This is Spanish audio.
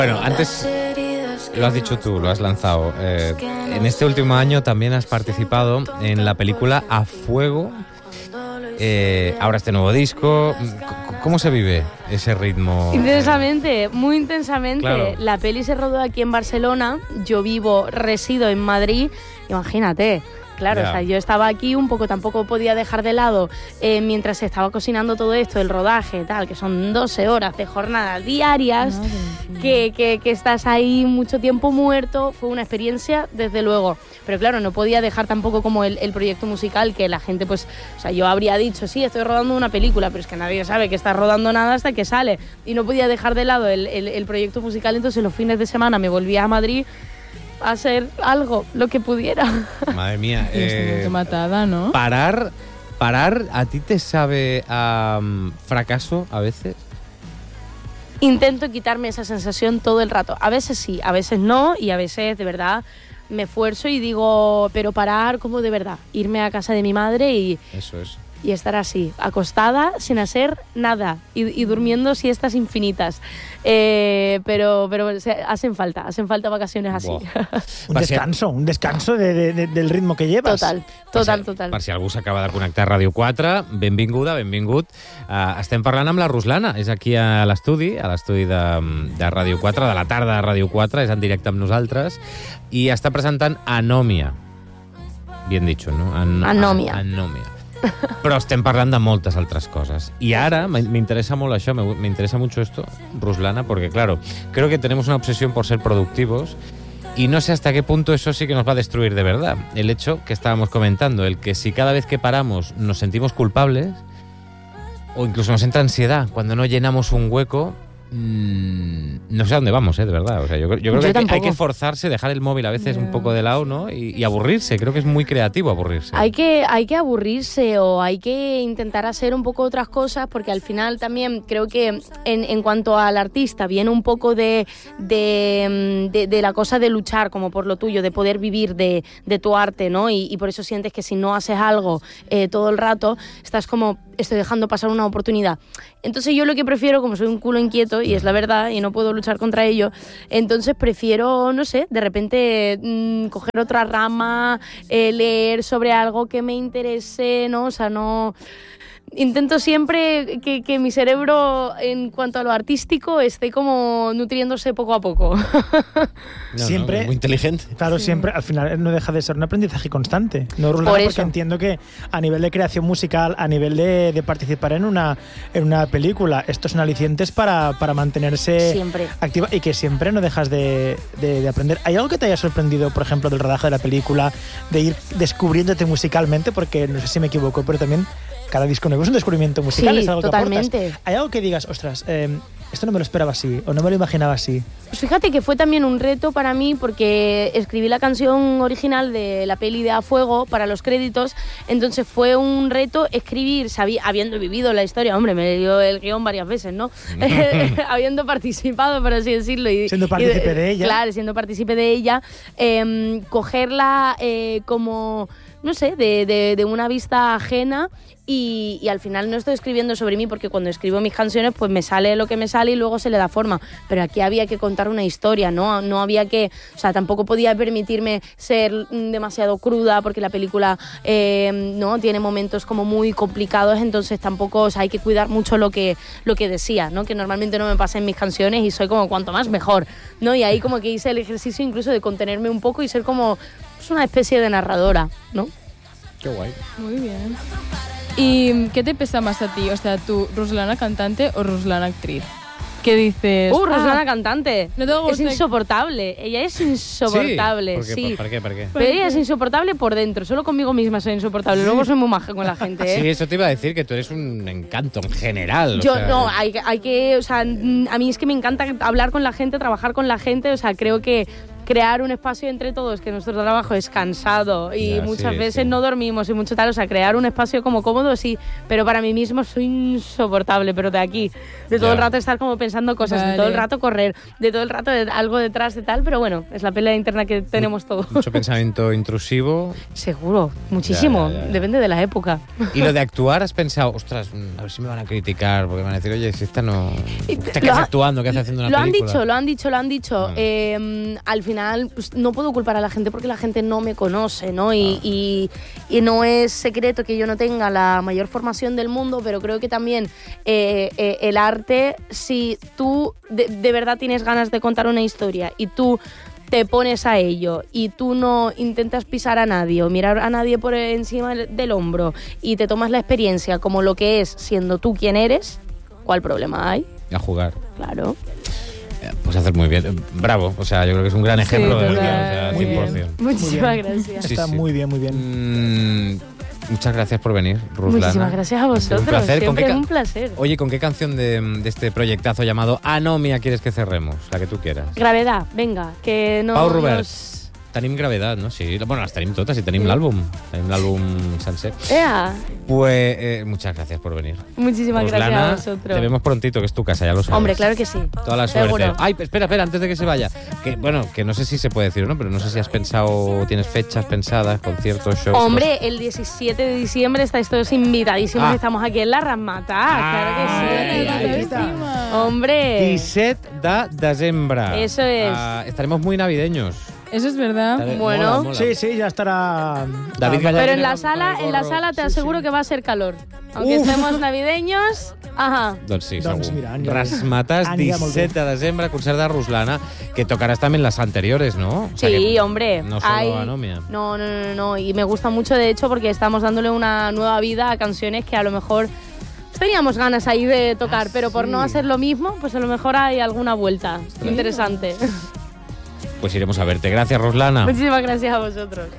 Bueno, antes lo has dicho tú, lo has lanzado. En este último año también has participado en la película A Fuego. Ahora este nuevo disco. ¿Cómo se vive ese ritmo? Intensamente, muy intensamente. Claro. La peli se rodó aquí en Barcelona. Yo resido en Madrid. Imagínate. Claro, Ya. o sea, yo estaba aquí un poco, tampoco podía dejar de lado mientras se estaba cocinando todo esto, el rodaje, tal, que son 12 horas de jornadas diarias, que estás ahí mucho tiempo muerto. Fue una experiencia, desde luego. Pero claro, no podía dejar tampoco como el proyecto musical, que la gente, pues, o sea, yo habría dicho, sí, estoy rodando una película, pero es que nadie sabe que estás rodando nada hasta que sale. Y no podía dejar de lado el proyecto musical, entonces los fines de semana me volvía a Madrid a hacer algo, lo que pudiera. Madre mía. Estoy matada, ¿no? Parar, ¿a ti te sabe a fracaso a veces? Intento quitarme esa sensación todo el rato. A veces sí, a veces no, y a veces de verdad me esfuerzo y digo, pero parar como de verdad, irme a casa de mi madre y estar así, acostada, sin hacer nada y durmiendo siestas infinitas. Pero hacen falta vacaciones así. Un descanso del ritmo que llevas. Total. Per si algú s'acaba de connectar a Ràdio 4, benvinguda, benvingut. Estem parlant amb la Ruslana, és aquí a l'estudi de Ràdio 4, de la tarda de Ràdio 4, és en directe amb nosaltres, i està presentant Anòmia. Bien dicho, no? Anòmia. Però estem parlant de moltes altres cosas. Y ahora me interesa mucho això, me interesa mucho esto, Ruslana, porque claro, creo que tenemos una obsesión por ser productivos y no sé hasta qué punto eso sí que nos va a destruir de verdad. El hecho que estábamos comentando, el que si cada vez que paramos nos sentimos culpables o incluso nos entra ansiedad cuando no llenamos un hueco, no sé a dónde vamos, de verdad. O sea, yo creo que hay que forzarse, dejar el móvil a veces un poco de lado, ¿no? Y aburrirse. Creo que es muy creativo aburrirse. Hay que aburrirse o hay que intentar hacer un poco otras cosas, porque al final también creo que en cuanto al artista viene un poco de la cosa de luchar como por lo tuyo, de poder vivir de tu arte, ¿no? Y por eso sientes que si no haces algo todo el rato, estás como, estoy dejando pasar una oportunidad. Entonces yo lo que prefiero, como soy un culo inquieto, y es la verdad, y no puedo luchar contra ello, entonces prefiero, no sé, de repente coger otra rama, leer sobre algo que me interese, ¿no? O sea, no... Intento siempre que mi cerebro, en cuanto a lo artístico, esté como nutriéndose poco a poco. Siempre, muy inteligente. Claro, siempre, al final no deja de ser un aprendizaje constante. No, Ruslana, por eso. porque entiendo que a nivel de creación musical, a nivel de participar en una película, estos son alicientes para mantenerse Siempre. activa y que siempre no dejas de aprender. ¿Hay algo que te haya sorprendido, por ejemplo, del rodaje de la película, de ir descubriéndote musicalmente? Porque no sé si me equivoco, pero también cada disco nuevo es un descubrimiento musical, Sí, es algo totalmente. que aportas. ¿Hay algo que digas, ostras, esto no me lo esperaba así, o no me lo imaginaba así? Pues fíjate que fue también un reto para mí, porque escribí la canción original de la peli de A Fuego para los créditos, entonces fue un reto escribir, habiendo vivido la historia, hombre, me dio el guión varias veces, ¿no? Habiendo participado, por así decirlo. Siendo partícipe de ella. Claro, siendo partícipe de ella, cogerla como... no sé, de una vista ajena y al final no estoy escribiendo sobre mí, porque cuando escribo mis canciones pues me sale lo que me sale y luego se le da forma, pero aquí había que contar una historia, no había que, o sea, tampoco podía permitirme ser demasiado cruda, porque la película no tiene momentos como muy complicados, entonces tampoco, o sea, hay que cuidar mucho lo que decía, ¿no? Que normalmente no me pasa en mis canciones y soy como cuanto más mejor, ¿no? Y ahí como que hice el ejercicio incluso de contenerme un poco y ser como una especie de narradora, ¿no? Qué guay. Muy bien. ¿Y qué te pesa más a ti? O sea, ¿tú, Ruslana cantante o Ruslana actriz? ¿Qué dices? Ruslana cantante. No te gusta. Es insoportable. Ella es insoportable, sí. sí. ¿Por qué? Pero ella es insoportable por dentro. Solo conmigo misma soy insoportable. Luego soy muy maja con la gente, ¿eh? Sí, eso te iba a decir, que tú eres un encanto en general. Yo, no, hay que, o sea, a mí es que me encanta hablar con la gente, trabajar con la gente, o sea, creo que crear un espacio entre todos, que nuestro trabajo es cansado y Ya, muchas sí, veces sí. no dormimos y mucho tal, o sea, crear un espacio como cómodo, sí, pero para mí mismo soy insoportable, pero de aquí, de todo Ya. el rato estar como pensando cosas, de todo el Vale. rato correr, de todo el rato de algo detrás de tal, pero bueno, es la pelea interna que tenemos todos. Mucho pensamiento intrusivo. Seguro, muchísimo, Ya. depende de la época. Y lo de actuar, has pensado, ostras, a ver si me van a criticar, porque van a decir, oye, si esta no... ¿Qué Lo hace ha- actuando? ¿Qué hace haciendo una Lo han película? dicho, lo han dicho, lo han dicho. Mm. Al final, pues, no puedo culpar a la gente porque la gente no me conoce, ¿no? Y no es secreto que yo no tenga la mayor formación del mundo, pero creo que también el arte, si tú de verdad tienes ganas de contar una historia y tú te pones a ello y tú no intentas pisar a nadie o mirar a nadie por encima del hombro y te tomas la experiencia como lo que es siendo tú quien eres, ¿cuál problema hay? A jugar. Claro. Pues hacer muy bien. Bravo. O sea, yo creo que es un gran Sí, ejemplo de total. o sea, Muy 100%. bien. Muchísimas bien. gracias. Sí, Está sí. muy bien, muy bien. Muchas gracias por venir, Ruslana. Muchísimas gracias a Ha sido vosotros. un placer. ¿Con Siempre qué es ca- un placer. Oye, ¿con qué canción de este proyectazo llamado Anomia quieres que cerremos? La que tú quieras. Gravedad, venga, que no Pau Robert. nos... Tenim gravedad, no? Sí, bueno, las tenim totes y tenim l'àlbum. Tenim l'àlbum sencer. Ea, Pues muchas gracias por venir. muchísimas Ruslana, gracias a vosotros. te vemos prontito, que es tu casa, ya lo sabes. Hombre, claro que sí. Toda la suerte. Seguro. Ay, espera, antes de que se vaya. Que, bueno, que no sé si se puede decir o no, pero no sé si has pensado, tienes fechas pensadas, conciertos, shows. Hombre, el 17 de diciembre estáis todos invitadísimos. Ah. Estamos aquí en la Ramatà, claro que sí. Ay, Hombre, 17 de desembre. Eso es. Estaremos muy navideños. Eso es verdad. Bueno. Mola, mola. Sí, sí, ya estará. David Gallagher. pero en la con sala, el en la gorro. sala te Sí, aseguro sí. que va a ser calor. Aunque estemos navideños, ajá. Doncs sí, Doncs segur. mira, anirà bé. Rasmatàs, Anirà molt bé. 17 de desembre, concert de Ruslana, que tocarás también las anteriores, ¿no? O sea Sí, que hombre. No solo hay- Anomia. No. Y me gusta mucho, de hecho, porque estamos dándole una nueva vida a canciones que a lo mejor teníamos ganas ahí de tocar, pero por no hacer lo mismo, pues a lo mejor hay alguna vuelta interesante. Pues iremos a verte. Gracias, Ruslana. Muchísimas gracias a vosotros.